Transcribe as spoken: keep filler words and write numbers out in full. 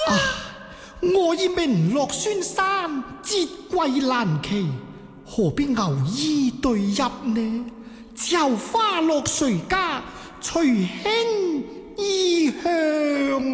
啊！我已名落孫山，節桂蘭旗，何必牛衣對泣呢？只有花落誰家，隨興異鄉。